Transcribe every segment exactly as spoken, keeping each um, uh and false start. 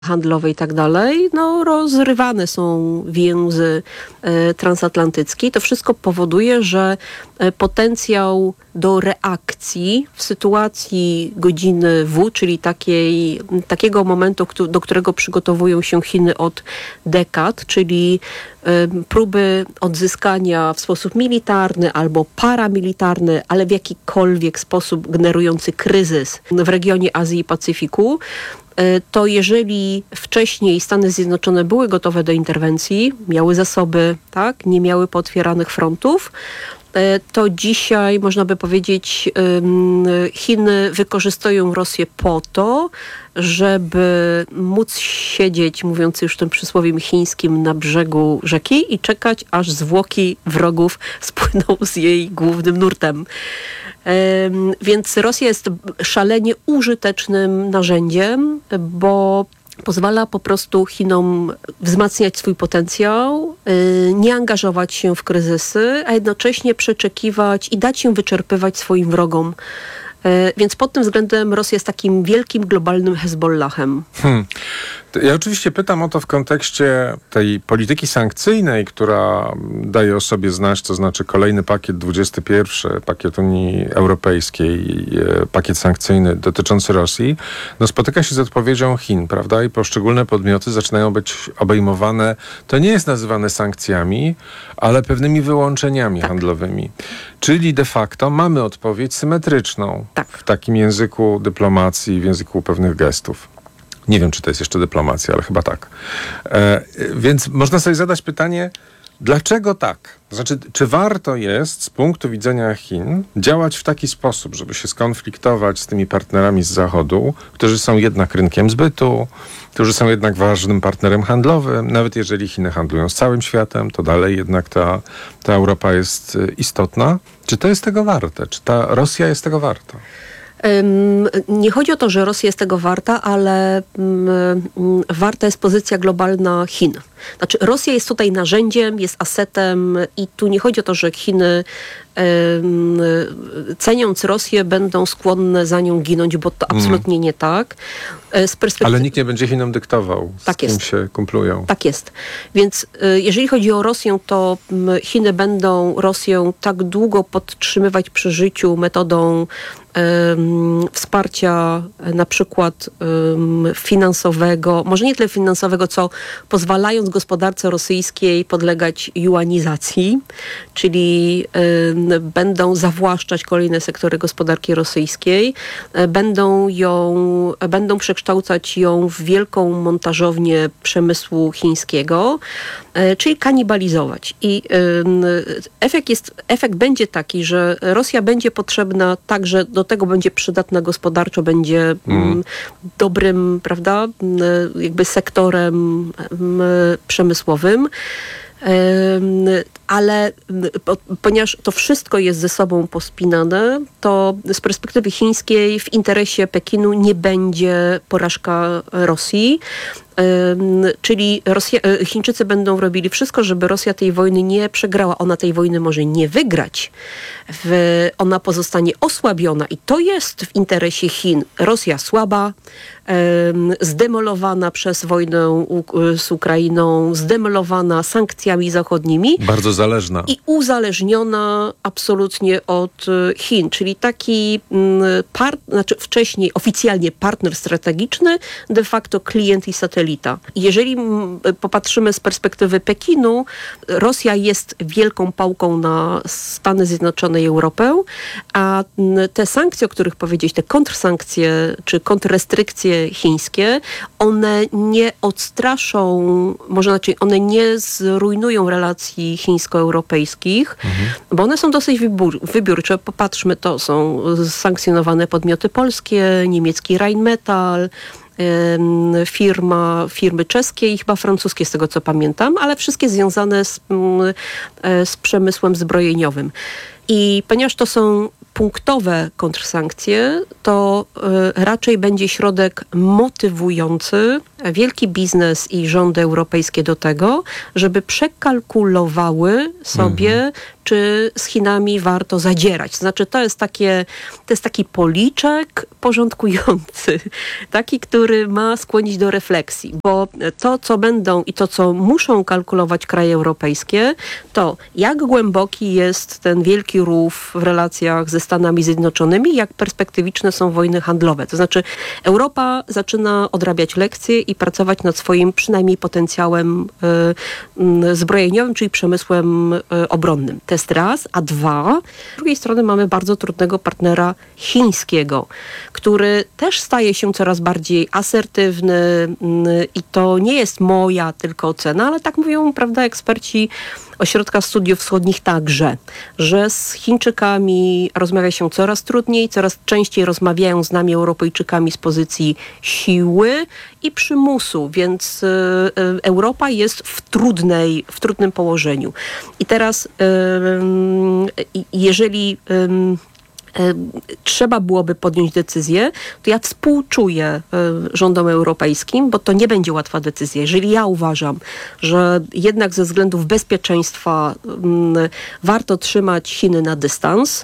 handlowe i tak dalej, no rozrywane są więzy e, transatlantyckie. To wszystko powoduje, że e, potencjał do reakcji w sytuacji godziny W, czyli takiej, takiego momentu, kto, do którego przygotowują się Chiny od dekad, czyli e, próby odzyskania w sposób militarny albo paramilitarny, ale w jakikolwiek sposób generujący kryzys w regionie Azji i Pacyfiku, to jeżeli wcześniej Stany Zjednoczone były gotowe do interwencji, miały zasoby, tak, nie miały pootwieranych frontów, to dzisiaj można by powiedzieć, Chiny wykorzystują Rosję po to, żeby móc siedzieć, mówiąc już tym przysłowiem chińskim, na brzegu rzeki i czekać, aż zwłoki wrogów spłyną z jej głównym nurtem. Więc Rosja jest szalenie użytecznym narzędziem, bo pozwala po prostu Chinom wzmacniać swój potencjał, nie angażować się w kryzysy, a jednocześnie przeczekiwać i dać się wyczerpywać swoim wrogom. Więc pod tym względem Rosja jest takim wielkim, globalnym Hezbollahem. Hmm. Ja oczywiście pytam o to w kontekście tej polityki sankcyjnej, która daje o sobie znać, to znaczy kolejny pakiet dwudziesty pierwszy, pakiet Unii Europejskiej, pakiet sankcyjny dotyczący Rosji, no spotyka się z odpowiedzią Chin, prawda? I poszczególne podmioty zaczynają być obejmowane, to nie jest nazywane sankcjami, ale pewnymi wyłączeniami tak. handlowymi. Czyli de facto mamy odpowiedź symetryczną tak. w takim języku dyplomacji, w języku pewnych gestów. Nie wiem, czy to jest jeszcze dyplomacja, ale chyba tak. E, więc można sobie zadać pytanie, dlaczego tak? Znaczy, czy warto jest z punktu widzenia Chin działać w taki sposób, żeby się skonfliktować z tymi partnerami z Zachodu, którzy są jednak rynkiem zbytu, którzy są jednak ważnym partnerem handlowym. Nawet jeżeli Chiny handlują z całym światem, to dalej jednak ta, ta Europa jest istotna. Czy to jest tego warte? Czy ta Rosja jest tego warta? Nie chodzi o to, że Rosja jest tego warta, ale warta jest pozycja globalna Chin. Znaczy Rosja jest tutaj narzędziem, jest asetem i tu nie chodzi o to, że Chiny ceniąc Rosję będą skłonne za nią ginąć, bo to absolutnie nie tak. Z perspektywy... Ale nikt nie będzie Chinom dyktował, z tak kim jest. się kumplują. Tak jest. Więc jeżeli chodzi o Rosję, to Chiny będą Rosję tak długo podtrzymywać przy życiu metodą um, wsparcia na przykład um, finansowego, może nie tyle finansowego, co pozwalając gospodarce rosyjskiej podlegać juanizacji, czyli um, będą zawłaszczać kolejne sektory gospodarki rosyjskiej, będą ją, będą przekształcać ją w wielką montażownię przemysłu chińskiego, czyli kanibalizować. I efekt jest, efekt będzie taki, że Rosja będzie potrzebna także, do tego będzie przydatna gospodarczo, będzie mm. dobrym, prawda, jakby sektorem przemysłowym. Ale ponieważ to wszystko jest ze sobą pospinane, to z perspektywy chińskiej w interesie Pekinu nie będzie porażka Rosji. Czyli Rosja, Chińczycy będą robili wszystko, żeby Rosja tej wojny nie przegrała. Ona tej wojny może nie wygrać. W, ona pozostanie osłabiona i to jest w interesie Chin. Rosja słaba, zdemolowana przez wojnę u, z Ukrainą, zdemolowana sankcjami zachodnimi. Bardzo zależna. I uzależniona absolutnie od Chin. Czyli taki part, znaczy wcześniej oficjalnie partner strategiczny, de facto klient i satelita. Jeżeli popatrzymy z perspektywy Pekinu, Rosja jest wielką pałką na Stany Zjednoczone i Europę, a te sankcje, o których powiedzieć, te kontrsankcje czy kontrrestrykcje chińskie, one nie odstraszą, może znaczy one nie zrujnują relacji chińsko-europejskich, mhm. bo one są dosyć wybór, wybiórcze. Popatrzmy, to są sankcjonowane podmioty polskie, niemiecki Rheinmetall, firma, firmy czeskie i chyba francuskie, z tego co pamiętam, ale wszystkie związane z, z przemysłem zbrojeniowym. I ponieważ to są punktowe kontrsankcje to y, raczej będzie środek motywujący wielki biznes i rządy europejskie do tego, żeby przekalkulowały sobie, mhm. czy z Chinami warto zadzierać. Znaczy to jest takie, to jest taki policzek porządkujący, taki, który ma skłonić do refleksji, bo to, co będą i to, co muszą kalkulować kraje europejskie, to jak głęboki jest ten wielki rów w relacjach ze Stanami Zjednoczonymi, jak perspektywiczne są wojny handlowe. To znaczy Europa zaczyna odrabiać lekcje i pracować nad swoim przynajmniej potencjałem y, y, zbrojeniowym, czyli przemysłem y, obronnym. To jest raz, a dwa, z drugiej strony mamy bardzo trudnego partnera chińskiego, który też staje się coraz bardziej asertywny y, i to nie jest moja tylko ocena, ale tak mówią, prawda, eksperci Ośrodka Studiów Wschodnich także, że z Chińczykami rozmawia się coraz trudniej, coraz częściej rozmawiają z nami Europejczykami z pozycji siły i przymusu, więc y, y, Europa jest w trudnej, w trudnym położeniu. I teraz y, y, jeżeli y, trzeba byłoby podjąć decyzję, to ja współczuję rządom europejskim, bo to nie będzie łatwa decyzja. Jeżeli ja uważam, że jednak ze względów bezpieczeństwa warto trzymać Chiny na dystans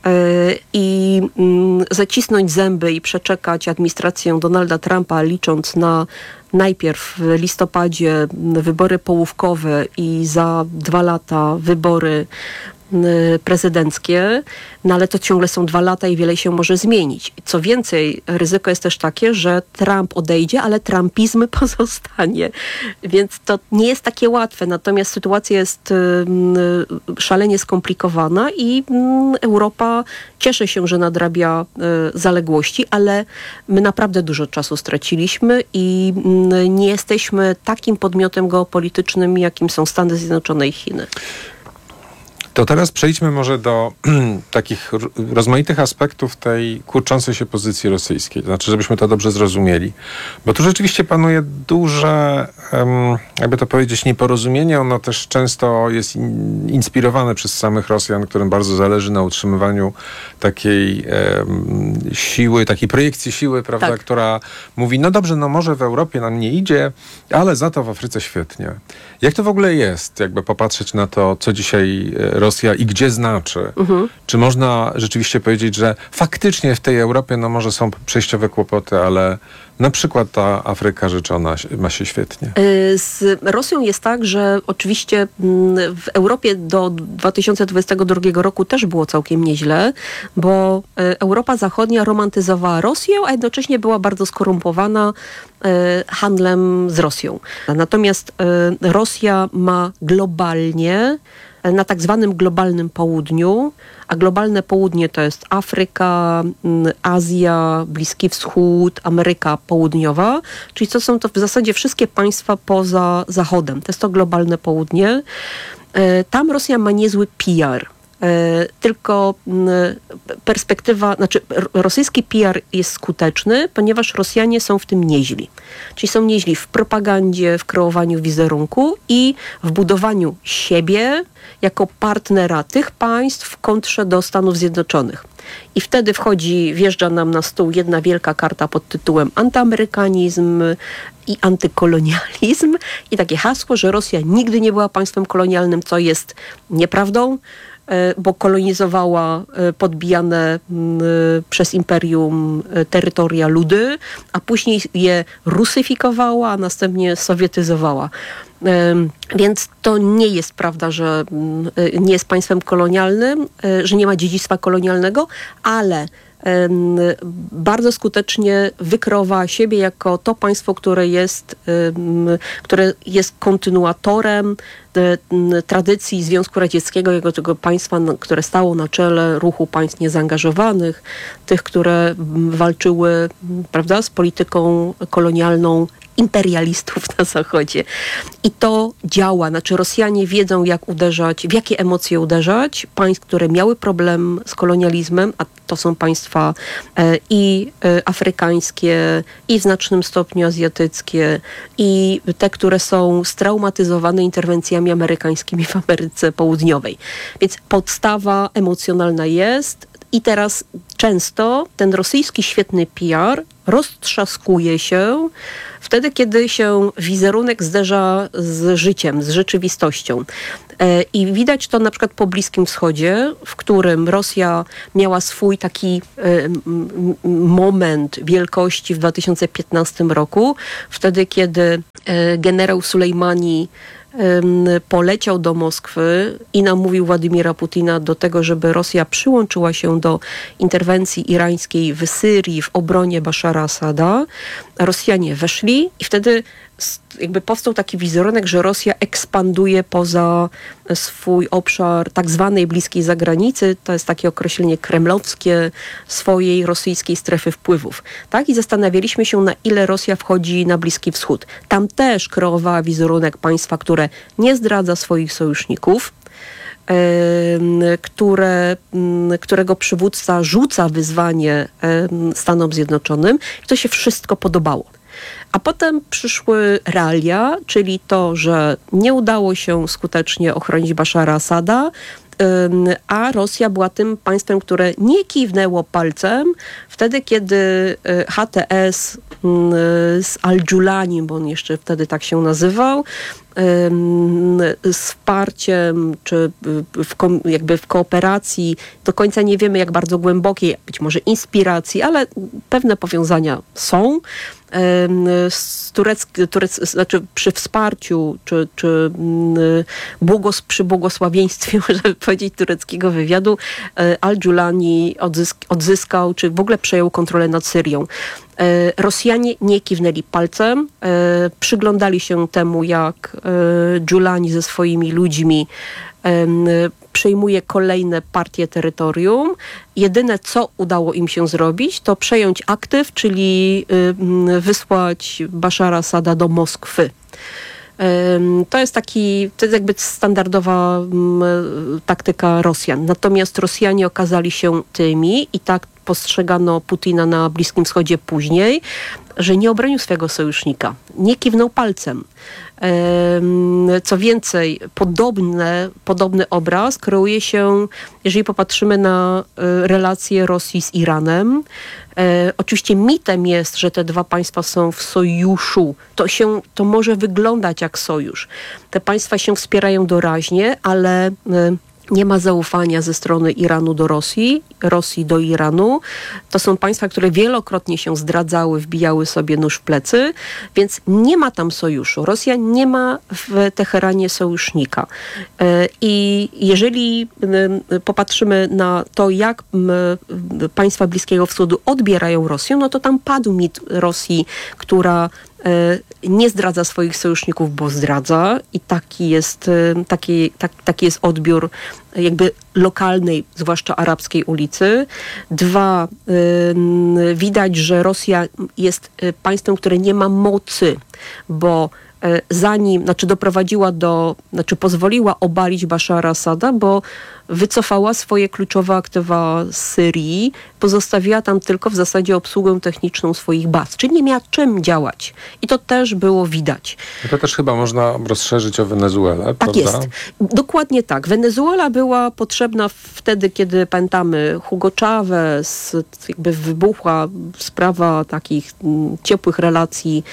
i zacisnąć zęby i przeczekać administrację Donalda Trumpa, licząc na najpierw w listopadzie wybory połówkowe i za dwa lata wybory prezydenckie, no ale to ciągle są dwa lata i wiele się może zmienić. Co więcej, ryzyko jest też takie, że Trump odejdzie, ale trumpizm pozostanie. Więc to nie jest takie łatwe. Natomiast sytuacja jest szalenie skomplikowana i Europa cieszy się, że nadrabia zaległości, ale my naprawdę dużo czasu straciliśmy i nie jesteśmy takim podmiotem geopolitycznym, jakim są Stany Zjednoczone i Chiny. To teraz przejdźmy może do takich rozmaitych aspektów tej kurczącej się pozycji rosyjskiej. To znaczy, żebyśmy to dobrze zrozumieli. Bo tu rzeczywiście panuje duże, jakby to powiedzieć, nieporozumienie. Ono też często jest in, inspirowane przez samych Rosjan, którym bardzo zależy na utrzymywaniu takiej um, siły, takiej projekcji siły, prawda, tak. która mówi, no dobrze, no może w Europie nam nie idzie, ale za to w Afryce świetnie. Jak to w ogóle jest, jakby popatrzeć na to, co dzisiaj Rosja i gdzie znaczy? Mhm. Czy można rzeczywiście powiedzieć, że faktycznie w tej Europie no może są przejściowe kłopoty, ale na przykład ta Afryka rzeczona ma się świetnie? Z Rosją jest tak, że oczywiście w Europie do dwa tysiące dwudziestego drugiego roku też było całkiem nieźle, bo Europa Zachodnia romantyzowała Rosję, a jednocześnie była bardzo skorumpowana handlem z Rosją. Natomiast Rosja ma globalnie na tak zwanym globalnym południu, a globalne południe to jest Afryka, Azja, Bliski Wschód, Ameryka Południowa, czyli to są to w zasadzie wszystkie państwa poza Zachodem. To jest to globalne południe. Tam Rosja ma niezły P R. Tylko perspektywa, znaczy rosyjski P R jest skuteczny, ponieważ Rosjanie są w tym nieźli. Czyli są nieźli w propagandzie, w kreowaniu wizerunku i w budowaniu siebie jako partnera tych państw w kontrze do Stanów Zjednoczonych. I wtedy wchodzi, wjeżdża nam na stół jedna wielka karta pod tytułem antyamerykanizm i antykolonializm i takie hasło, że Rosja nigdy nie była państwem kolonialnym, co jest nieprawdą, bo kolonizowała podbijane przez imperium terytoria ludy, a później je rusyfikowała, a następnie sowietyzowała. Więc to nie jest prawda, że nie jest państwem kolonialnym, że nie ma dziedzictwa kolonialnego, ale bardzo skutecznie wykreowała siebie jako to państwo, które jest, które jest kontynuatorem tradycji Związku Radzieckiego, jako tego państwa, które stało na czele ruchu państw niezaangażowanych, tych, które walczyły, prawda, z polityką kolonialną imperialistów na Zachodzie. I to działa. Znaczy Rosjanie wiedzą, jak uderzać, w jakie emocje uderzać. Państw, które miały problem z kolonializmem, a to są państwa e, i e, afrykańskie, i w znacznym stopniu azjatyckie, i te, które są straumatyzowane interwencjami amerykańskimi w Ameryce Południowej. Więc podstawa emocjonalna jest, I teraz często ten rosyjski świetny P R roztrzaskuje się wtedy, kiedy się wizerunek zderza z życiem, z rzeczywistością. I widać to na przykład po Bliskim Wschodzie, w którym Rosja miała swój taki moment wielkości w dwa tysiące piętnastym roku, wtedy kiedy generał Sulejmani poleciał do Moskwy i namówił Władimira Putina do tego, żeby Rosja przyłączyła się do interwencji irańskiej w Syrii w obronie Bashara Asada. Rosjanie weszli i wtedy jakby powstał taki wizerunek, że Rosja ekspanduje poza swój obszar tak zwanej bliskiej zagranicy. To jest takie określenie kremlowskie swojej rosyjskiej strefy wpływów. Tak? I zastanawialiśmy się, na ile Rosja wchodzi na Bliski Wschód. Tam też kreowała wizerunek państwa, które nie zdradza swoich sojuszników, które, którego przywódca rzuca wyzwanie Stanom Zjednoczonym. I to się wszystko podobało. A potem przyszły realia, czyli to, że nie udało się skutecznie ochronić Bashara Asada, a Rosja była tym państwem, które nie kiwnęło palcem wtedy, kiedy H T S z Al-Julani, bo on jeszcze wtedy tak się nazywał, z wsparciem, czy w, jakby w kooperacji, do końca nie wiemy jak bardzo głębokiej, być może inspiracji, ale pewne powiązania są. Z turec, turec, znaczy przy wsparciu, czy, czy błogos, przy błogosławieństwie, żeby powiedzieć, tureckiego wywiadu, Al-Julani odzysk, odzyskał, czy w ogóle przejął kontrolę nad Syrią. Rosjanie nie kiwnęli palcem, przyglądali się temu, jak Giulani ze swoimi ludźmi przejmuje kolejne partie terytorium. Jedyne, co udało im się zrobić, to przejąć aktyw, czyli wysłać Bashara Asada do Moskwy. To jest taki, to jest jakby standardowa taktyka Rosjan. Natomiast Rosjanie okazali się tymi, i tak postrzegano Putina na Bliskim Wschodzie później, że nie obronił swego sojusznika. Nie kiwnął palcem. Co więcej, podobne, podobny obraz kreuje się, jeżeli popatrzymy na relacje Rosji z Iranem. Oczywiście mitem jest, że te dwa państwa są w sojuszu. To, się, to może wyglądać jak sojusz. Te państwa się wspierają doraźnie, ale nie ma zaufania ze strony Iranu do Rosji, Rosji do Iranu. To są państwa, które wielokrotnie się zdradzały, wbijały sobie nóż w plecy, więc nie ma tam sojuszu. Rosja nie ma w Teheranie sojusznika. I jeżeli popatrzymy na to, jak państwa Bliskiego Wschodu odbierają Rosję, no to tam padł mit Rosji, która nie zdradza swoich sojuszników, bo zdradza, i taki jest, taki, tak, taki jest odbiór jakby lokalnej, zwłaszcza arabskiej ulicy. Dwa, yy, widać, że Rosja jest państwem, które nie ma mocy, bo zanim, znaczy doprowadziła do, znaczy pozwoliła obalić Bashara Asada, bo wycofała swoje kluczowe aktywa z Syrii, pozostawiła tam tylko w zasadzie obsługę techniczną swoich baz, czyli nie miała czym działać. I to też było widać. To też chyba można rozszerzyć o Wenezuelę, tak prawda? Jest. Dokładnie tak. Wenezuela była potrzebna wtedy, kiedy pamiętamy Hugo Chavez, jakby wybuchła sprawa takich ciepłych relacji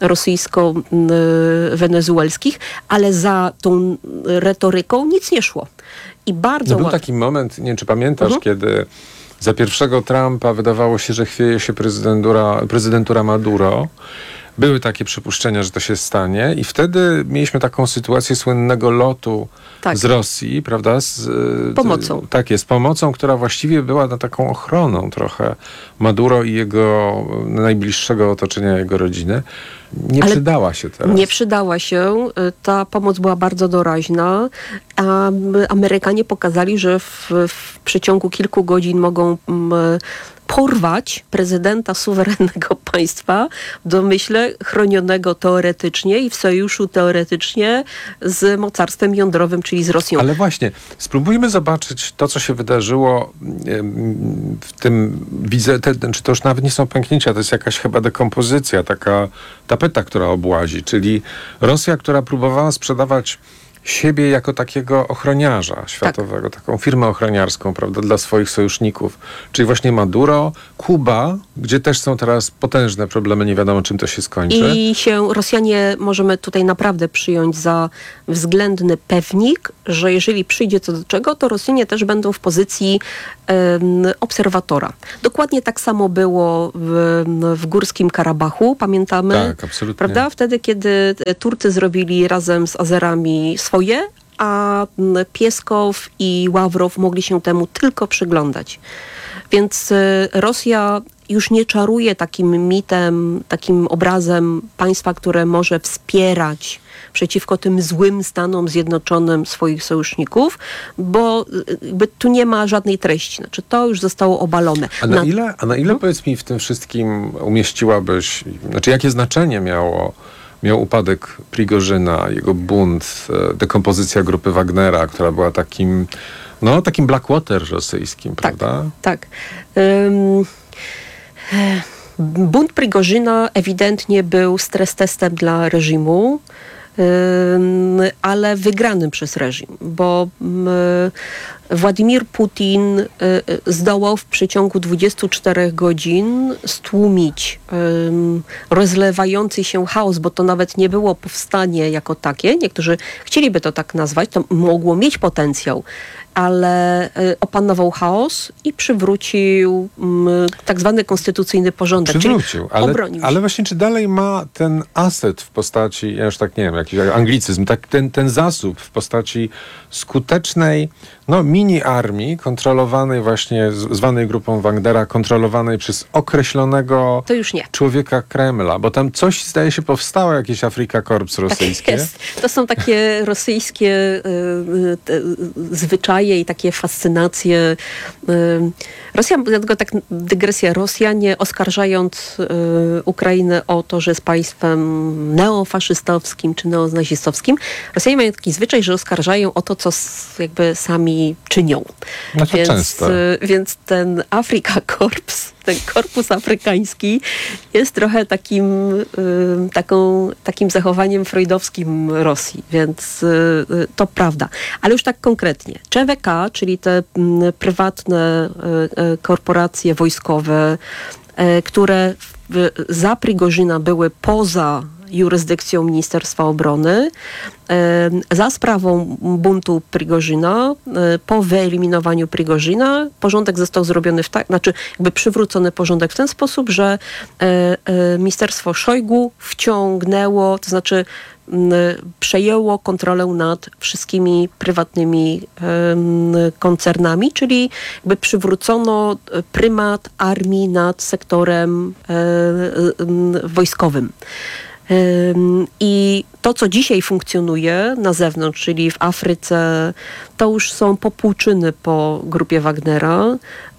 rosyjsko-wenezuelskich, ale za tą retoryką nic nie szło. I bardzo no był łatwo. taki moment, nie wiem czy pamiętasz, mhm. kiedy za pierwszego Trumpa wydawało się, że chwieje się prezydentura, prezydentura Maduro. Były takie przypuszczenia, że to się stanie, i wtedy mieliśmy taką sytuację słynnego lotu tak. z Rosji, prawda? Z pomocą. Z, tak jest, pomocą, która właściwie była na taką ochroną trochę Maduro i jego najbliższego otoczenia, jego rodziny. Nie Ale przydała się teraz. Nie przydała się. Ta pomoc była bardzo doraźna, a Amerykanie pokazali, że w, w przeciągu kilku godzin mogą m, porwać prezydenta suwerennego państwa, w domyśle chronionego teoretycznie i w sojuszu teoretycznie z mocarstwem jądrowym, czyli z Rosją. Ale właśnie, spróbujmy zobaczyć to, co się wydarzyło w tym, czy to już nawet nie są pęknięcia, to jest jakaś chyba dekompozycja, taka tapeta, która obłazi, czyli Rosja, która próbowała sprzedawać siebie jako takiego ochroniarza światowego, tak. taką firmę ochroniarską, prawda, dla swoich sojuszników. Czyli właśnie Maduro, Kuba, gdzie też są teraz potężne problemy, nie wiadomo czym to się skończy. I się Rosjanie możemy tutaj naprawdę przyjąć za względny pewnik, że jeżeli przyjdzie co do czego, to Rosjanie też będą w pozycji um, obserwatora. Dokładnie tak samo było w, w Górskim Karabachu, pamiętamy? Tak, absolutnie. Prawda? Wtedy, kiedy Turcy zrobili razem z Azerami swoje, a Pieskow i Ławrow mogli się temu tylko przyglądać. Więc Rosja już nie czaruje takim mitem, takim obrazem państwa, które może wspierać przeciwko tym złym Stanom Zjednoczonym swoich sojuszników, bo jakby tu nie ma żadnej treści. Znaczy to już zostało obalone. A na, na... ile, a na ile, powiedz mi, w tym wszystkim umieściłabyś, znaczy jakie znaczenie miało miał upadek Prigorzyna, jego bunt, dekompozycja grupy Wagnera, która była takim, no, takim Blackwater rosyjskim, prawda? Tak, tak. Um, bunt Prigorzyna ewidentnie był stres testem dla reżimu, um, ale wygranym przez reżim, bo um, Władimir Putin y, zdołał w przeciągu dwudziestu czterech godzin stłumić y, rozlewający się chaos, bo to nawet nie było powstanie jako takie. Niektórzy chcieliby to tak nazwać, to mogło mieć potencjał, ale y, opanował chaos i przywrócił y, tak zwany konstytucyjny porządek. Przywrócił, ale, ale właśnie czy dalej ma ten aset w postaci, ja już tak nie wiem, jakiś anglicyzm, tak, ten, ten zasób w postaci skutecznej, no mini armii kontrolowanej właśnie, zwanej grupą Wagnera, kontrolowanej przez określonego to już nie. człowieka Kremla, bo tam coś zdaje się powstało, jakieś Afrika Korps rosyjskie. Tak jest. To są takie rosyjskie y, y, zwyczaje i takie fascynacje. Y, Rosja, dlatego tak dygresja, Rosjanie oskarżając y, Ukrainę o to, że jest państwem neofaszystowskim czy neonazistowskim, Rosjanie mają taki zwyczaj, że oskarżają o to, co jakby sami czynią. No to więc, często. Y, więc ten Afrika Korps, ten korpus afrykański jest trochę takim, y, taką, takim zachowaniem freudowskim Rosji, więc y, to prawda. Ale już tak konkretnie. C W K, czyli te y, prywatne y, y, korporacje wojskowe, y, które w, za Prigorzyna były poza jurysdykcją Ministerstwa Obrony, za sprawą buntu Prigorzyna, po wyeliminowaniu Prigorzyna, porządek został zrobiony w tak, znaczy jakby przywrócony porządek w ten sposób, że Ministerstwo Szojgu wciągnęło, to znaczy przejęło kontrolę nad wszystkimi prywatnymi koncernami, czyli jakby przywrócono prymat armii nad sektorem wojskowym. I to, co dzisiaj funkcjonuje na zewnątrz, czyli w Afryce, to już są popłuczyny po grupie Wagnera,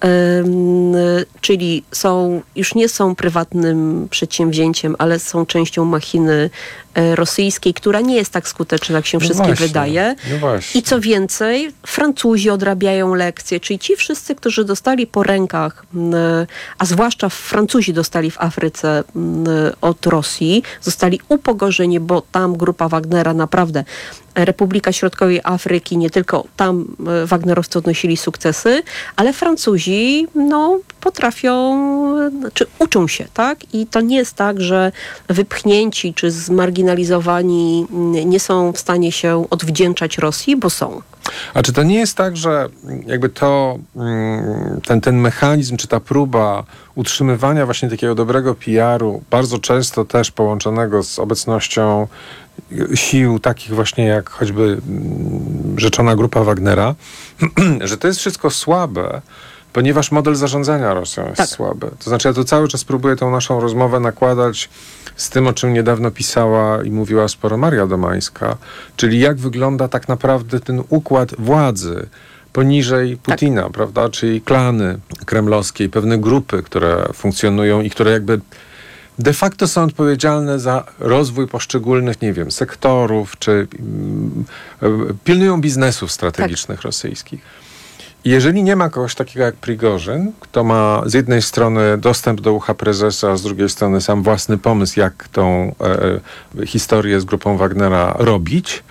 czyli są, już nie są prywatnym przedsięwzięciem, ale są częścią machiny rosyjskiej, która nie jest tak skuteczna, jak się no wszystkim właśnie, wydaje. No właśnie. I co więcej, Francuzi odrabiają lekcje, czyli ci wszyscy, którzy dostali po rękach, a zwłaszcza Francuzi dostali w Afryce od Rosji, zostali upogorzeni, bo tam grupa Wagnera naprawdę, Republika Środkowej Afryki, nie tylko tam wagnerowcy odnosili sukcesy, ale Francuzi no, potrafią, czy uczą się, tak? I to nie jest tak, że wypchnięci czy zmarginalizowani nie są w stanie się odwdzięczać Rosji, bo są. A czy to nie jest tak, że jakby to, ten, ten mechanizm, czy ta próba utrzymywania właśnie takiego dobrego P R-u, bardzo często też połączonego z obecnością sił takich właśnie jak choćby rzeczona grupa Wagnera, że to jest wszystko słabe, ponieważ model zarządzania Rosją jest tak. słaby. To znaczy ja tu cały czas próbuję tą naszą rozmowę nakładać z tym, o czym niedawno pisała i mówiła sporo Maria Domańska, czyli jak wygląda tak naprawdę ten układ władzy poniżej Putina, tak. prawda? Czyli klany kremlowskie i pewne grupy, które funkcjonują i które jakby de facto są odpowiedzialne za rozwój poszczególnych, nie wiem, sektorów, czy um, pilnują biznesów strategicznych tak. rosyjskich. I jeżeli nie ma kogoś takiego jak Prigorzyn, kto ma z jednej strony dostęp do ucha prezesa, a z drugiej strony sam własny pomysł, jak tą e, historię z grupą Wagnera robić,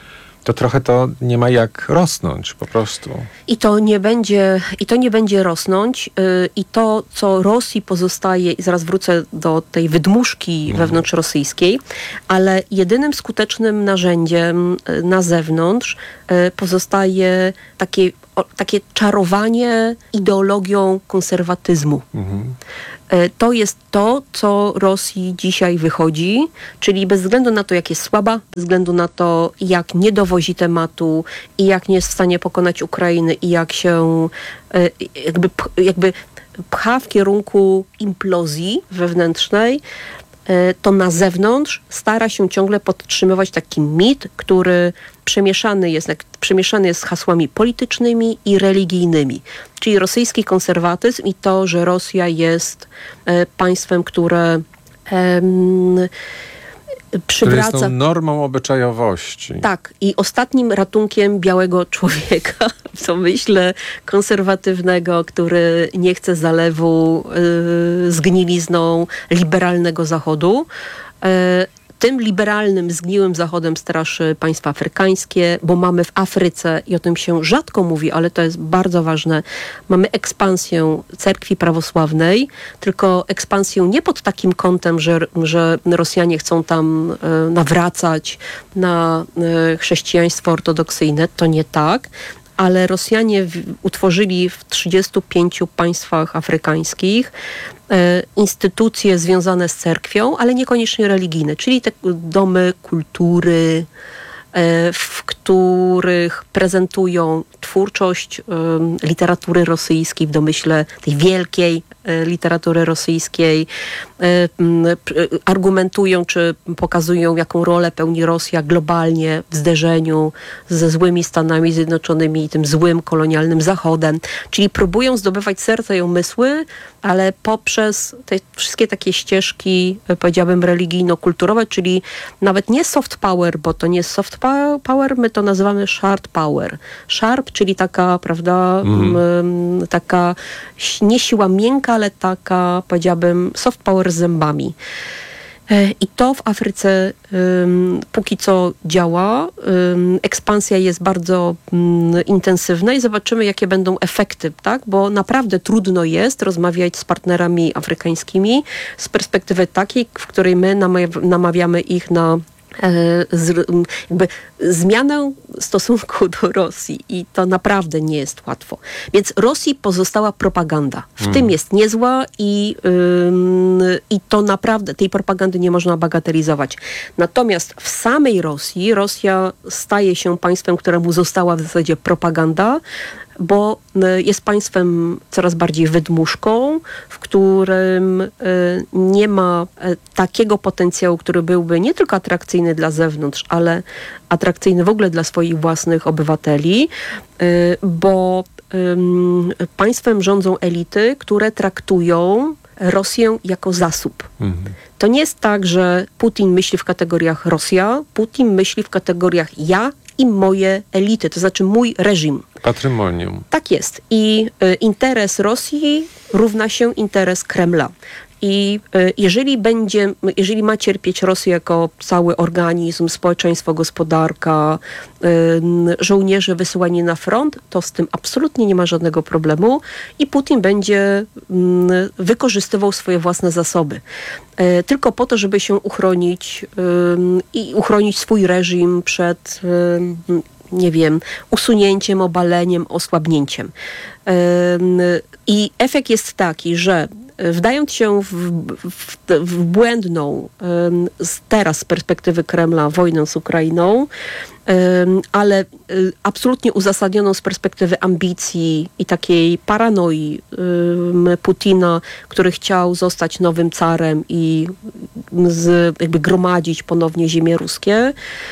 to trochę to nie ma jak rosnąć po prostu. I to nie będzie, i to nie będzie rosnąć. Yy, I to, co Rosji pozostaje, i zaraz wrócę do tej wydmuszki mm. wewnątrzrosyjskiej, ale jedynym skutecznym narzędziem yy, na zewnątrz yy, pozostaje takie, o, takie czarowanie ideologią konserwatyzmu. Mm. To jest to, co Rosji dzisiaj wychodzi, czyli bez względu na to, jak jest słaba, bez względu na to, jak nie dowozi tematu i jak nie jest w stanie pokonać Ukrainy i jak się jakby, jakby pcha w kierunku implozji wewnętrznej, to na zewnątrz stara się ciągle podtrzymywać taki mit, który przemieszany jest, przemieszany jest z hasłami politycznymi i religijnymi. Czyli rosyjski konserwatyzm i to, że Rosja jest e, państwem, które e, przywraca... Które jest tą normą obyczajowości. Tak. I ostatnim ratunkiem białego człowieka, w domyśle konserwatywnego, który nie chce zalewu y, zgnilizną liberalnego Zachodu. Y, Tym liberalnym, zgniłym Zachodem straszy państwa afrykańskie, bo mamy w Afryce, i o tym się rzadko mówi, ale to jest bardzo ważne, mamy ekspansję cerkwi prawosławnej, tylko ekspansję nie pod takim kątem, że, że Rosjanie chcą tam e, nawracać na e, chrześcijaństwo ortodoksyjne, to nie tak. Ale Rosjanie w, utworzyli w trzydziestu pięciu państwach afrykańskich e, instytucje związane z cerkwią, ale niekoniecznie religijne, czyli te domy kultury, e, w których prezentują twórczość e, literatury rosyjskiej w domyśle tej wielkiej e, literatury rosyjskiej, e, m, argumentują czy pokazują, jaką rolę pełni Rosja globalnie w zderzeniu ze złymi Stanami Zjednoczonymi i tym złym kolonialnym Zachodem. Czyli próbują zdobywać serca i umysły, ale poprzez te wszystkie takie ścieżki, powiedziałabym, religijno-kulturowe, czyli nawet nie soft power, bo to nie jest soft power, my to nazywamy sharp power. Sharp, czyli taka, prawda, mm. m, taka nie siła miękka, ale taka, powiedziałabym, soft power z zębami. I to w Afryce um, póki co działa. Um, ekspansja jest bardzo um, intensywna i zobaczymy, jakie będą efekty, tak? Bo naprawdę trudno jest rozmawiać z partnerami afrykańskimi z perspektywy takiej, w której my namawiamy ich na Z, jakby zmianę stosunku do Rosji i to naprawdę nie jest łatwo. Więc Rosji pozostała propaganda. W hmm. tym jest niezła i, ym, i to naprawdę, tej propagandy nie można bagatelizować. Natomiast w samej Rosji, Rosja staje się państwem, któremu została w zasadzie propaganda, bo jest państwem coraz bardziej wydmuszką, w którym nie ma takiego potencjału, który byłby nie tylko atrakcyjny dla zewnątrz, ale atrakcyjny w ogóle dla swoich własnych obywateli, bo państwem rządzą elity, które traktują Rosję jako zasób. Mhm. To nie jest tak, że Putin myśli w kategoriach Rosja, Putin myśli w kategoriach ja i moje elity, to znaczy mój reżim. Patrymonium. Tak jest. I y, interes Rosji równa się interes Kremla. I y, jeżeli będzie, jeżeli ma cierpieć Rosja jako cały organizm, społeczeństwo, gospodarka, y, żołnierze wysyłani na front, to z tym absolutnie nie ma żadnego problemu i Putin będzie y, wykorzystywał swoje własne zasoby. Y, tylko po to, żeby się uchronić y, i uchronić swój reżim przed y, nie wiem, usunięciem, obaleniem, osłabnięciem. Yy, I efekt jest taki, że wdając się w, w, w błędną, yy, teraz z perspektywy Kremla, wojnę z Ukrainą, yy, ale yy, absolutnie uzasadnioną z perspektywy ambicji i takiej paranoi yy, Putina, który chciał zostać nowym carem i z, jakby gromadzić ponownie ziemie ruskie,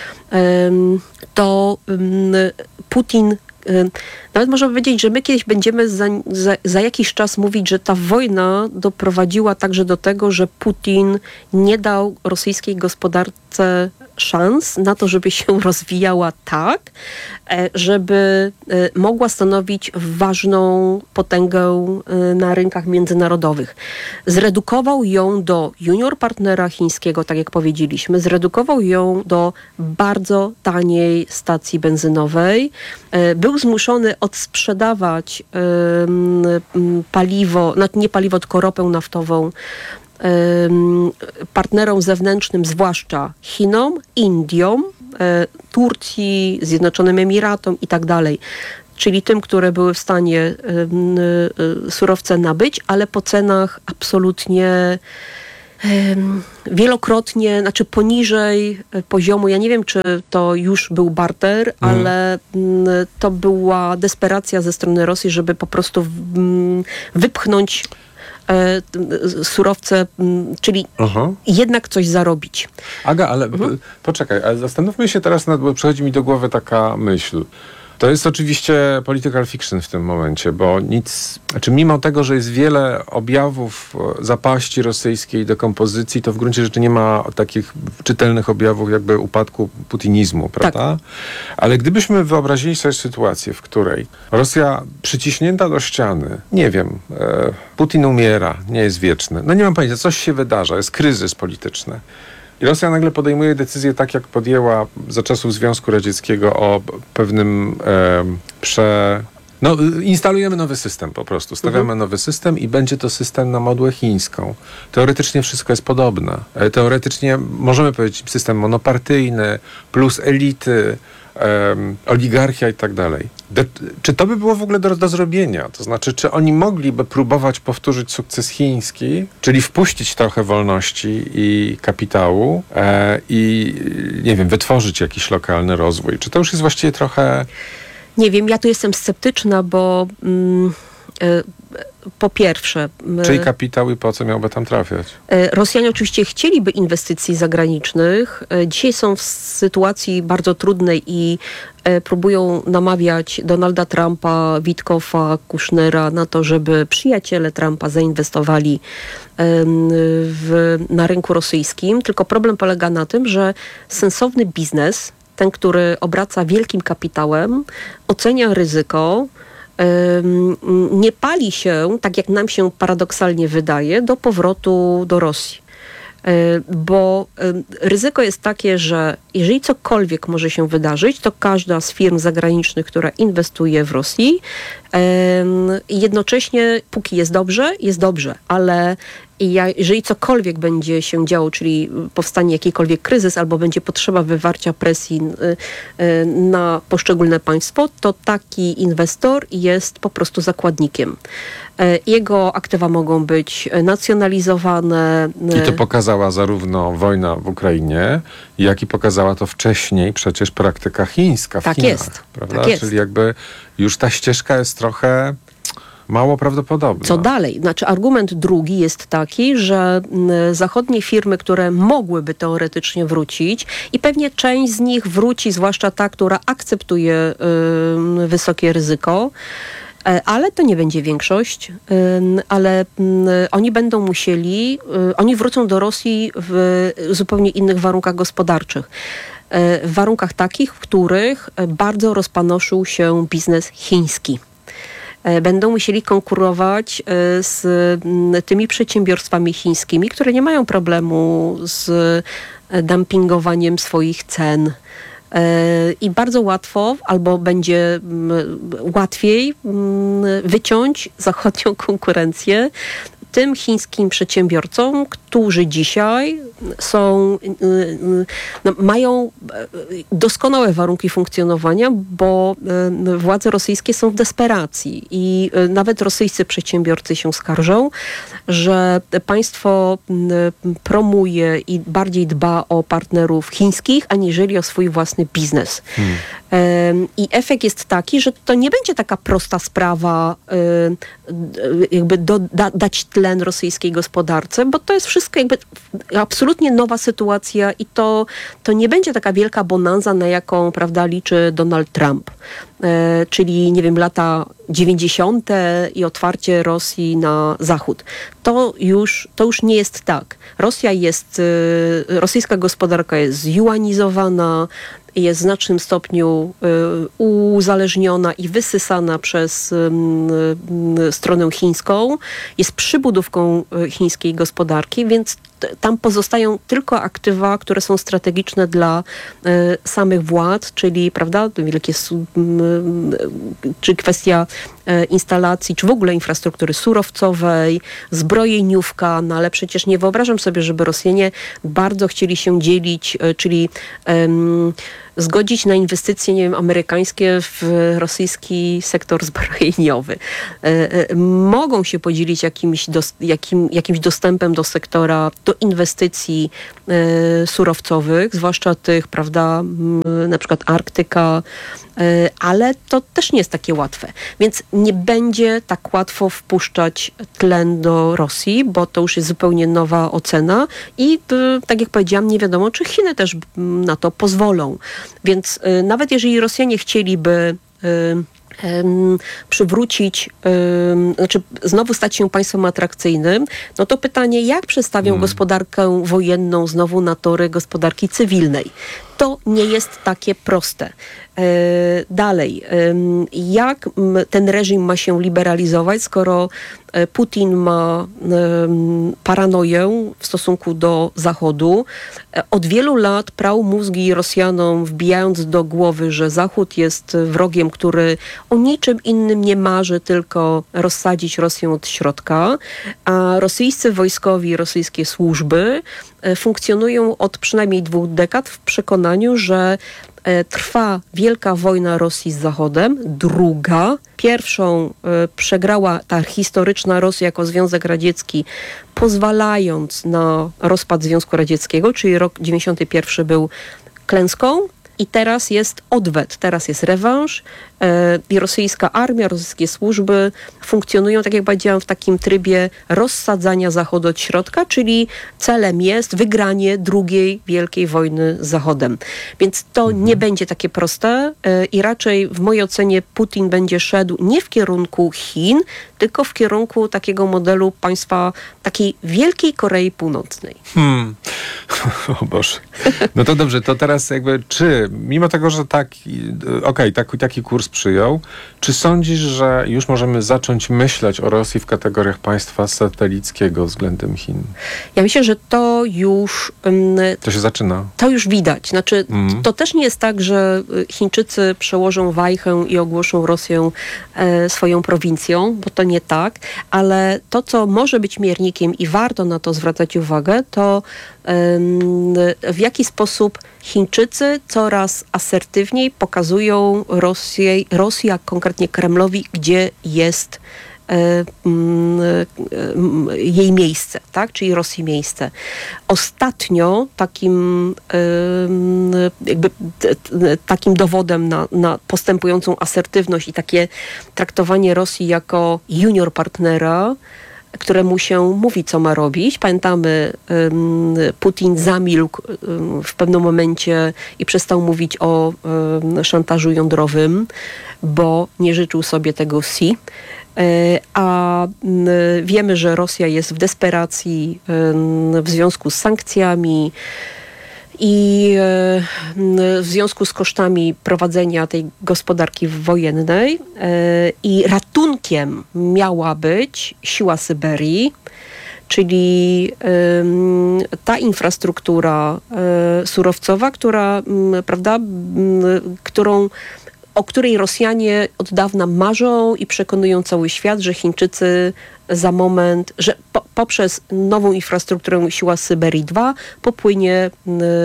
to Putin, nawet można powiedzieć, że my kiedyś będziemy za, za, za jakiś czas mówić, że ta wojna doprowadziła także do tego, że Putin nie dał rosyjskiej gospodarce szans na to, żeby się rozwijała tak, żeby mogła stanowić ważną potęgę na rynkach międzynarodowych. Zredukował ją do junior partnera chińskiego, tak jak powiedzieliśmy, zredukował ją do bardzo taniej stacji benzynowej. Był zmuszony odsprzedawać paliwo, nie paliwo, tylko ropę naftową partnerom zewnętrznym, zwłaszcza Chinom, Indiom, Turcji, Zjednoczonym Emiratom i tak dalej. Czyli tym, które były w stanie surowce nabyć, ale po cenach absolutnie wielokrotnie, znaczy poniżej poziomu, ja nie wiem, czy to już był barter, mm. ale to była desperacja ze strony Rosji, żeby po prostu wypchnąć surowce, czyli Aha. jednak coś zarobić. Aga, ale mhm. poczekaj, ale zastanówmy się teraz, nad, bo przychodzi mi do głowy taka myśl. To jest oczywiście political fiction w tym momencie, bo nic, znaczy mimo tego, że jest wiele objawów zapaści rosyjskiej, dekompozycji, to w gruncie rzeczy nie ma takich czytelnych objawów jakby upadku putinizmu, prawda? Tak. Ale gdybyśmy wyobrazili sobie sytuację, w której Rosja przyciśnięta do ściany, nie wiem, e, Putin umiera, nie jest wieczny, no nie mam pojęcia, coś się wydarza, jest kryzys polityczny. I Rosja nagle podejmuje decyzję tak, jak podjęła za czasów Związku Radzieckiego o pewnym e, prze... No, instalujemy nowy system po prostu. Stawiamy mhm. nowy system i będzie to system na modłę chińską. Teoretycznie wszystko jest podobne. E, teoretycznie możemy powiedzieć system monopartyjny, plus elity, Um, oligarchia i tak dalej. De, czy to by było w ogóle do, do zrobienia? To znaczy, czy oni mogliby próbować powtórzyć sukces chiński, czyli wpuścić trochę wolności i kapitału e, i, nie wiem, wytworzyć jakiś lokalny rozwój? Czy to już jest właściwie trochę... Nie wiem, ja tu jestem sceptyczna, bo... Mm, y- Po pierwsze... Czyli kapitał i po co miałby tam trafiać? Rosjanie oczywiście chcieliby inwestycji zagranicznych. Dzisiaj są w sytuacji bardzo trudnej i próbują namawiać Donalda Trumpa, Witkoffa, Kushnera na to, żeby przyjaciele Trumpa zainwestowali w, na rynku rosyjskim. Tylko problem polega na tym, że sensowny biznes, ten, który obraca wielkim kapitałem, ocenia ryzyko, nie pali się, tak jak nam się paradoksalnie wydaje, do powrotu do Rosji. Bo ryzyko jest takie, że jeżeli cokolwiek może się wydarzyć, to każda z firm zagranicznych, która inwestuje w Rosji, jednocześnie, póki jest dobrze, jest dobrze, ale jeżeli cokolwiek będzie się działo, czyli powstanie jakikolwiek kryzys albo będzie potrzeba wywarcia presji na poszczególne państwo, to taki inwestor jest po prostu zakładnikiem. Jego aktywa mogą być nacjonalizowane. I to pokazała zarówno wojna w Ukrainie, jak i pokazała to wcześniej przecież praktyka chińska w tak Chinach. Jest. Prawda? Tak jest. Czyli jakby już ta ścieżka jest trochę mało prawdopodobna. Co dalej? Znaczy argument drugi jest taki, że zachodnie firmy, które mogłyby teoretycznie wrócić i pewnie część z nich wróci, zwłaszcza ta, która akceptuje y, wysokie ryzyko, ale to nie będzie większość, ale oni będą musieli, oni wrócą do Rosji w zupełnie innych warunkach gospodarczych. W warunkach takich, w których bardzo rozpanoszył się biznes chiński. Będą musieli konkurować z tymi przedsiębiorstwami chińskimi, które nie mają problemu z dumpingowaniem swoich cen. I bardzo łatwo, albo będzie łatwiej wyciąć zachodnią konkurencję tym chińskim przedsiębiorcom, którzy dzisiaj są, no, mają doskonałe warunki funkcjonowania, bo władze rosyjskie są w desperacji i nawet rosyjscy przedsiębiorcy się skarżą, że państwo promuje i bardziej dba o partnerów chińskich, aniżeli o swój własny biznes. Hmm. I efekt jest taki, że to nie będzie taka prosta sprawa, jakby do, da, dać tlen rosyjskiej gospodarce, bo to jest wszystko jakby absolutnie nowa sytuacja i to, to nie będzie taka wielka bonanza, na jaką, prawda, liczy Donald Trump. E, czyli, nie wiem, lata dziewięćdziesiąte i otwarcie Rosji na zachód. To już, to już nie jest tak. Rosja jest, e, rosyjska gospodarka jest zjuanizowana, jest w znacznym stopniu y, uzależniona i wysysana przez y, y, stronę chińską, jest przybudówką y, chińskiej gospodarki, więc t- tam pozostają tylko aktywa, które są strategiczne dla y, samych władz, czyli, prawda, wielkie, y, y, czy kwestia y, instalacji, czy w ogóle infrastruktury surowcowej, zbrojeniówka, no ale przecież nie wyobrażam sobie, żeby Rosjanie bardzo chcieli się dzielić, y, czyli y, zgodzić na inwestycje, nie wiem, amerykańskie w rosyjski sektor zbrojeniowy. E, e, mogą się podzielić jakimś, dos, jakim, jakimś dostępem do sektora, do inwestycji e, surowcowych, zwłaszcza tych, prawda, m, na przykład Arktyka, e, ale to też nie jest takie łatwe. Więc nie będzie tak łatwo wpuszczać tlen do Rosji, bo to już jest zupełnie nowa ocena i e, tak jak powiedziałam, nie wiadomo, czy Chiny też m, na to pozwolą. Więc y, nawet jeżeli Rosjanie chcieliby y, y, przywrócić, y, znaczy znowu stać się państwem atrakcyjnym, no to pytanie, jak przestawią hmm. gospodarkę wojenną znowu na tory gospodarki cywilnej? To nie jest takie proste. Dalej, jak ten reżim ma się liberalizować, skoro Putin ma paranoję w stosunku do Zachodu. Od wielu lat prał mózgi Rosjanom, wbijając do głowy, że Zachód jest wrogiem, który o niczym innym nie marzy, tylko rozsadzić Rosję od środka, a rosyjscy wojskowi, rosyjskie służby funkcjonują od przynajmniej dwóch dekad w przekonaniu, że trwa wielka wojna Rosji z Zachodem, druga. Pierwszą y, przegrała ta historyczna Rosja jako Związek Radziecki, pozwalając na rozpad Związku Radzieckiego, czyli rok dziewięćdziesiąty pierwszy był klęską. I teraz jest odwet, teraz jest rewanż e, i rosyjska armia, rosyjskie służby funkcjonują, tak jak powiedziałam, w takim trybie rozsadzania Zachodu od środka, czyli celem jest wygranie drugiej wielkiej wojny z Zachodem. Więc to mhm. nie będzie takie proste e, i raczej w mojej ocenie Putin będzie szedł nie w kierunku Chin, tylko w kierunku takiego modelu państwa takiej wielkiej Korei Północnej. Hmm. O Boże. No to dobrze, to teraz jakby czy, mimo tego, że taki, okej, okay, taki, taki kurs przyjął, czy sądzisz, że już możemy zacząć myśleć o Rosji w kategoriach państwa satelickiego względem Chin? Ja myślę, że to już... Um, to się zaczyna. To już widać. Znaczy, mm. to też nie jest tak, że Chińczycy przełożą wajchę i ogłoszą Rosję e, swoją prowincją, bo to nie tak, ale to, co może być miernikiem i warto na to zwracać uwagę, to w jaki sposób Chińczycy coraz asertywniej pokazują Rosję, Rosję, a konkretnie Kremlowi, gdzie jest jej miejsce, tak? Czyli Rosji miejsce. Ostatnio takim jakby takim dowodem na, na postępującą asertywność i takie traktowanie Rosji jako junior partnera, któremu się mówi, co ma robić. Pamiętamy, um, Putin zamilkł um, w pewnym momencie i przestał mówić o um, szantażu jądrowym, bo nie życzył sobie tego Xi. E, a m, wiemy, że Rosja jest w desperacji um, w związku z sankcjami i w związku z kosztami prowadzenia tej gospodarki wojennej i ratunkiem miała być siła Syberii, czyli ta infrastruktura surowcowa, która, prawda, którą o której Rosjanie od dawna marzą i przekonują cały świat, że Chińczycy za moment, że po, poprzez nową infrastrukturę siła Syberii dwa popłynie y,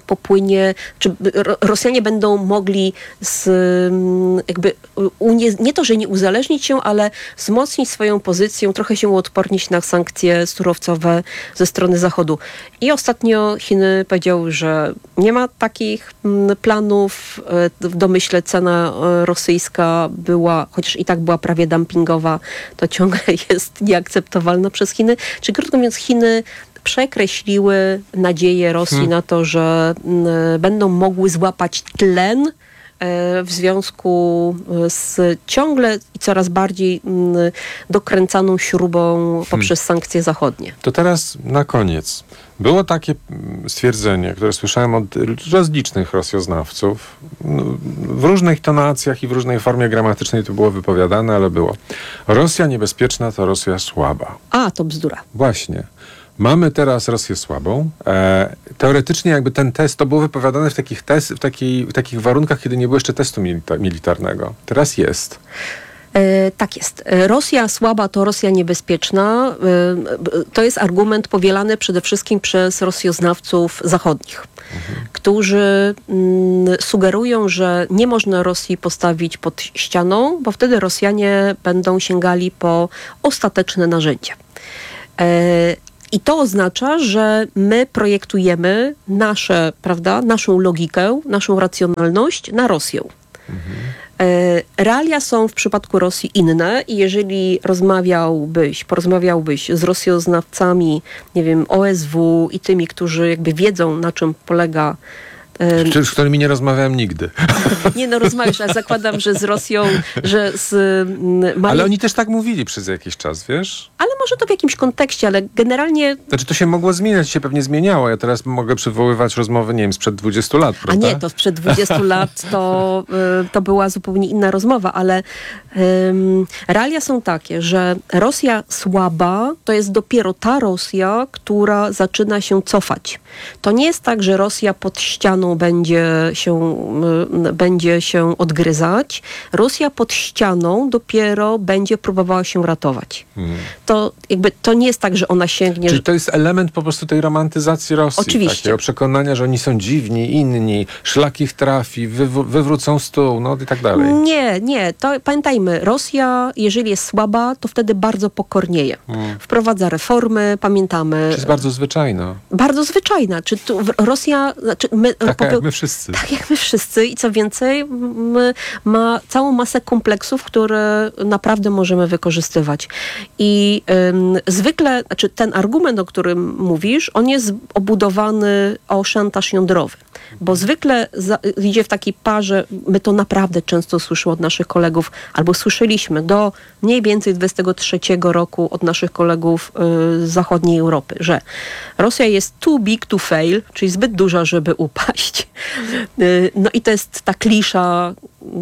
popłynie, czy Rosjanie będą mogli z, jakby unie, nie to, że nie uzależnić się, ale wzmocnić swoją pozycję, trochę się uodpornić na sankcje surowcowe ze strony Zachodu. I ostatnio Chiny powiedziały, że nie ma takich planów. W domyśle cena rosyjska była, chociaż i tak była prawie dumpingowa, to ciągle jest nieakceptowalna przez Chiny. Czyli krótko mówiąc, Chiny przekreśliły nadzieję Rosji hmm. na to, że y, będą mogły złapać tlen y, w związku z ciągle i coraz bardziej y, dokręcaną śrubą poprzez hmm. sankcje zachodnie. To teraz na koniec. Było takie stwierdzenie, które słyszałem od rozlicznych rosjoznawców. W różnych tonacjach i w różnej formie gramatycznej to było wypowiadane, ale było. Rosja niebezpieczna to Rosja słaba. A, to bzdura. Właśnie. Mamy teraz Rosję słabą. E, teoretycznie jakby ten test, to było wypowiadane w takich, test, w, takiej, w takich warunkach, kiedy nie było jeszcze testu milita- militarnego. Teraz jest. E, tak jest. Rosja słaba to Rosja niebezpieczna. E, to jest argument powielany przede wszystkim przez rosjoznawców zachodnich, mhm. którzy mm, sugerują, że nie można Rosji postawić pod ścianą, bo wtedy Rosjanie będą sięgali po ostateczne narzędzie. E, I to oznacza, że my projektujemy nasze, prawda, naszą logikę, naszą racjonalność na Rosję. Mhm. Realia są w przypadku Rosji inne i jeżeli rozmawiałbyś, porozmawiałbyś z rosjoznawcami, nie wiem, O S W i tymi, którzy jakby wiedzą, na czym polega. Z którymi nie rozmawiałem nigdy. Nie no, rozmawiasz, ale zakładam, że z Rosją, że z... Mali... Ale oni też tak mówili przez jakiś czas, wiesz? Ale może to w jakimś kontekście, ale generalnie... Znaczy to się mogło zmieniać, się pewnie zmieniało. Ja teraz mogę przywoływać rozmowy, nie wiem, sprzed dwudziestu lat, prawda? A nie, to sprzed dwudziestu lat to, to była zupełnie inna rozmowa, ale um, realia są takie, że Rosja słaba to jest dopiero ta Rosja, która zaczyna się cofać. To nie jest tak, że Rosja pod ścianą będzie się, będzie się odgryzać. Rosja pod ścianą dopiero będzie próbowała się ratować. Hmm. To jakby to nie jest tak, że ona sięgnie... Czyli to jest element po prostu tej romantyzacji Rosji. Oczywiście. Takiego przekonania, że oni są dziwni, inni, szlak ich trafi, wyw- wywrócą stół, no i tak dalej. Nie, nie. To pamiętajmy, Rosja, jeżeli jest słaba, to wtedy bardzo pokornieje. Hmm. Wprowadza reformy, pamiętamy... Czy jest bardzo zwyczajna. Bardzo zwyczajna. Czy tu Rosja... Znaczy my, Taka jak my wszyscy. Tak jak my wszyscy i co więcej, my, ma całą masę kompleksów, które naprawdę możemy wykorzystywać. I ym, zwykle, znaczy ten argument, o którym mówisz, on jest obudowany o szantaż jądrowy. Bo zwykle za, idzie w takiej parze, my to naprawdę często słyszymy od naszych kolegów, albo słyszeliśmy do mniej więcej dwudziestego trzeciego roku od naszych kolegów y, z zachodniej Europy, że Rosja jest too big to fail, czyli zbyt duża, żeby upaść. Y, no i to jest ta klisza,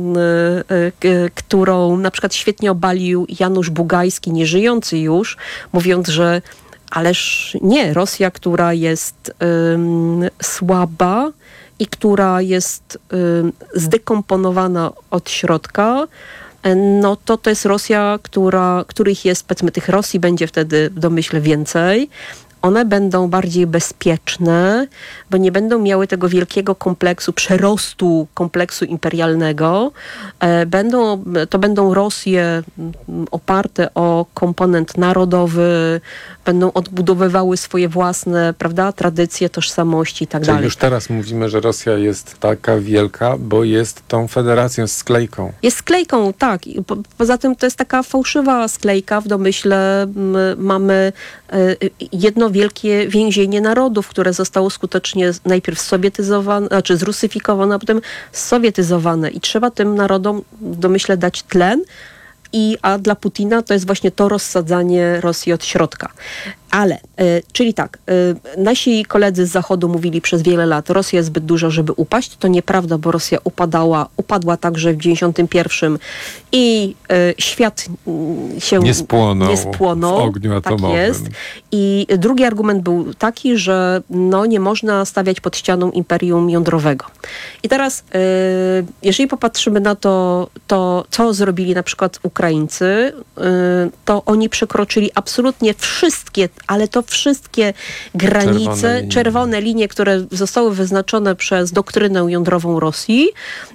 y, y, którą na przykład świetnie obalił Janusz Bugajski, nieżyjący już, mówiąc, że ależ nie, Rosja, która jest y, słaba i która jest y, zdekomponowana od środka, no to to jest Rosja, która, których jest, powiedzmy, tych Rosji będzie wtedy w domyśle więcej. One będą bardziej bezpieczne, bo nie będą miały tego wielkiego kompleksu, przerostu kompleksu imperialnego. Będą, to będą Rosje oparte o komponent narodowy, będą odbudowywały swoje własne, prawda, tradycje, tożsamości i tak dalej. Czyli już teraz mówimy, że Rosja jest taka wielka, bo jest tą federacją, sklejką. Jest sklejką, tak. Po, poza tym to jest taka fałszywa sklejka. W domyśle m, mamy y, jedno wielkie więzienie narodów, które zostało skutecznie najpierw sowietyzowane, znaczy zrusyfikowane, a potem sowietyzowane. I trzeba tym narodom w domyśle dać tlen. I, a dla Putina to jest właśnie to rozsadzanie Rosji od środka. Ale, y, czyli tak, y, nasi koledzy z Zachodu mówili przez wiele lat, Rosja jest zbyt duża, żeby upaść. To nieprawda, bo Rosja upadała, upadła także w dziewięćdziesiątym pierwszym i y, świat y, się nie spłonął, nie spłonął w ogniu atomowym. Tak jest. I drugi argument był taki, że no, nie można stawiać pod ścianą imperium jądrowego. I teraz, y, jeżeli popatrzymy na to, to, co zrobili na przykład Ukraińcy, y, to oni przekroczyli absolutnie wszystkie ale to wszystkie granice, Czerwone linie, czerwone linie które zostały wyznaczone przez doktrynę jądrową Rosji,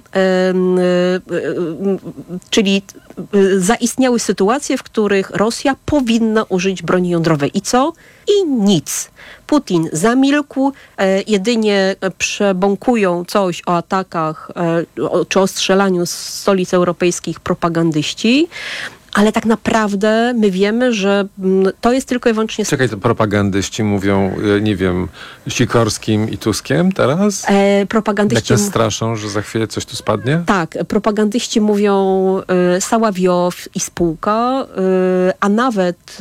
czyli zaistniały sytuacje, w których Rosja powinna użyć broni jądrowej. I co? I nic. Putin zamilkł, e, jedynie przebąkują coś o atakach e, o, czy o strzelaniu z stolic europejskich propagandyści, ale tak naprawdę my wiemy, że mm, to jest tylko i wyłącznie... Czekaj, to propagandyści mówią, e, nie wiem, Sikorskim i Tuskiem teraz? E, propagandyści... Jak nas straszą, że za chwilę coś tu spadnie? Tak, propagandyści mówią e, Saławiow i spółka, e, a nawet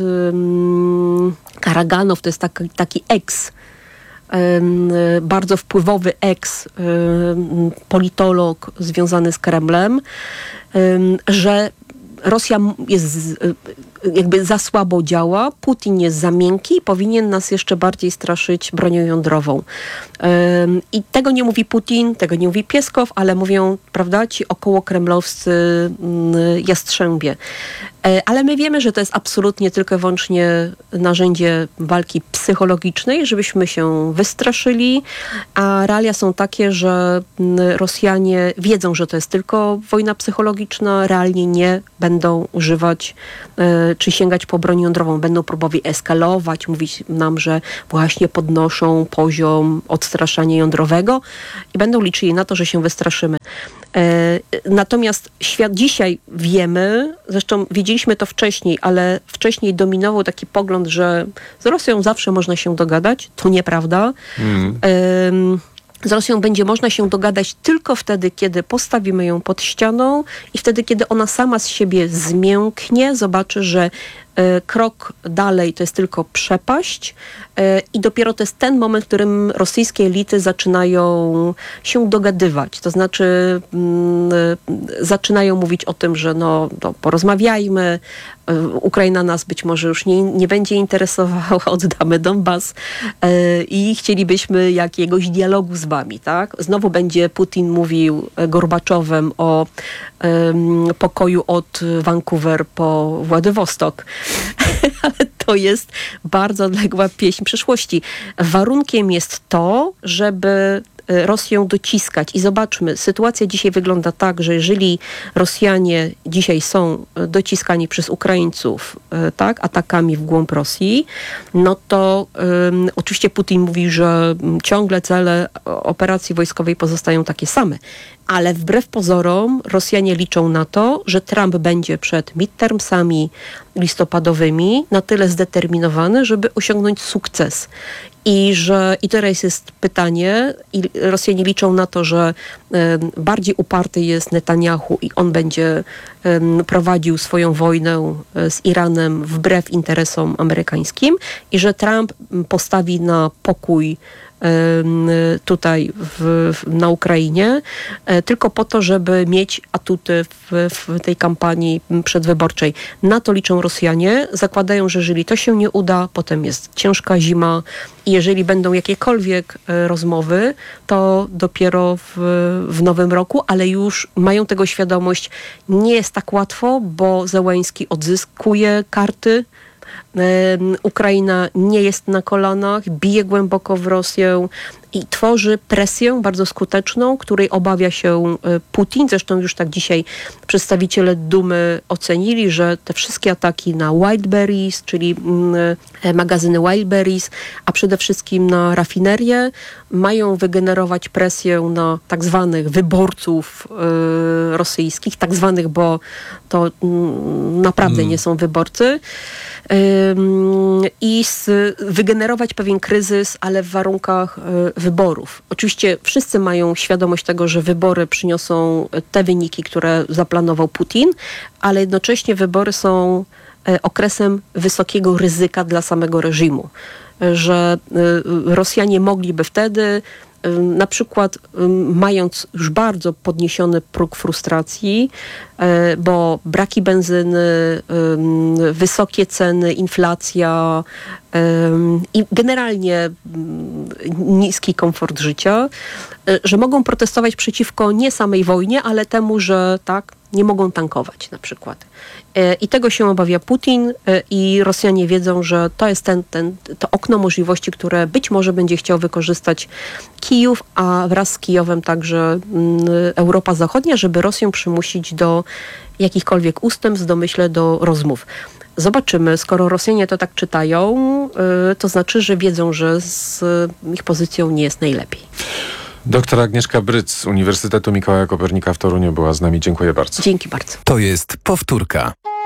e, Karaganow to jest taki, taki eks, e, bardzo wpływowy eks, e, politolog związany z Kremlem, e, że Rosja jest jakby za słabo działa, Putin jest za miękki i powinien nas jeszcze bardziej straszyć bronią jądrową. I tego nie mówi Putin, tego nie mówi Pieskow, ale mówią, prawda, ci okołokremlowscy jastrzębie. Ale my wiemy, że to jest absolutnie tylko i wyłącznie narzędzie walki psychologicznej, żebyśmy się wystraszyli, a realia są takie, że Rosjanie wiedzą, że to jest tylko wojna psychologiczna, realnie nie będą używać czy sięgać po broń jądrową. Będą próbowali eskalować, mówić nam, że właśnie podnoszą poziom odstraszania jądrowego i będą liczyli na to, że się wystraszymy. Natomiast świat dzisiaj wiemy, zresztą wiedzieliśmy to wcześniej, ale wcześniej dominował taki pogląd, że z Rosją zawsze można się dogadać. To nieprawda. Mm. Z Rosją będzie można się dogadać tylko wtedy, kiedy postawimy ją pod ścianą i wtedy, kiedy ona sama z siebie zmięknie, zobaczy, że e, krok dalej to jest tylko przepaść e, i dopiero to jest ten moment, w którym rosyjskie elity zaczynają się dogadywać. To znaczy mm, zaczynają mówić o tym, że no, no porozmawiajmy, e, Ukraina nas być może już nie, nie będzie interesowała, oddamy Donbas e, i chcielibyśmy jakiegoś dialogu z wami, tak? Znowu będzie Putin mówił Gorbaczowem o um, pokoju od Vancouver po Władywostok. Ale to jest bardzo odległa pieśń przyszłości. Warunkiem jest to, żeby Rosję dociskać. I zobaczmy, sytuacja dzisiaj wygląda tak, że jeżeli Rosjanie dzisiaj są dociskani przez Ukraińców, tak, atakami w głąb Rosji, no to um, oczywiście Putin mówi, że ciągle cele operacji wojskowej pozostają takie same. Ale wbrew pozorom Rosjanie liczą na to, że Trump będzie przed midtermsami listopadowymi na tyle zdeterminowany, żeby osiągnąć sukces. I że i teraz jest pytanie, i Rosjanie liczą na to, że e, bardziej uparty jest Netanyahu i on będzie e, prowadził swoją wojnę z Iranem wbrew interesom amerykańskim i że Trump postawi na pokój tutaj w, w, na Ukrainie, tylko po to, żeby mieć atuty w, w tej kampanii przedwyborczej. Na to liczą Rosjanie. Zakładają, że jeżeli to się nie uda, potem jest ciężka zima i jeżeli będą jakiekolwiek rozmowy, to dopiero w, w nowym roku, ale już mają tego świadomość. Nie jest tak łatwo, bo Zełenski odzyskuje karty. Ukraina nie jest na kolanach, bije głęboko w Rosję i tworzy presję bardzo skuteczną, której obawia się Putin. Zresztą już tak dzisiaj przedstawiciele Dumy ocenili, że te wszystkie ataki na Wildberries, czyli magazyny Wildberries, a przede wszystkim na rafinerię, mają wygenerować presję na tak zwanych wyborców y, rosyjskich, tak zwanych, bo to y, naprawdę hmm. nie są wyborcy, i wygenerować pewien kryzys, ale w warunkach wyborów. Oczywiście wszyscy mają świadomość tego, że wybory przyniosą te wyniki, które zaplanował Putin, ale jednocześnie wybory są okresem wysokiego ryzyka dla samego reżimu. Że Rosjanie mogliby wtedy, na przykład mając już bardzo podniesiony próg frustracji, bo braki benzyny, wysokie ceny, inflacja i generalnie niski komfort życia, że mogą protestować przeciwko nie samej wojnie, ale temu, że tak, nie mogą tankować na przykład. I tego się obawia Putin i Rosjanie wiedzą, że to jest ten, ten, to okno możliwości, które być może będzie chciał wykorzystać Kijów, a wraz z Kijowem także Europa Zachodnia, żeby Rosję przymusić do jakichkolwiek ustępstw, do myślę, do rozmów. Zobaczymy, skoro Rosjanie to tak czytają, to znaczy, że wiedzą, że z ich pozycją nie jest najlepiej. Doktor Agnieszka Bryc z Uniwersytetu Mikołaja Kopernika w Toruniu była z nami. Dziękuję bardzo. Dzięki bardzo. To jest Powtórka.